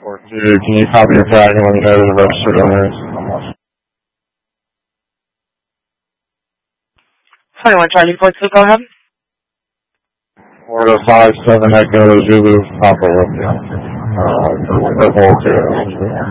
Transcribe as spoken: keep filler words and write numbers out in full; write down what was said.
four two, can you copy your flag and let me know the registered owners? twenty-one Charlie four two, go ahead. Florida five seven Echo Zulu Papa Romeo. Uh, purple two.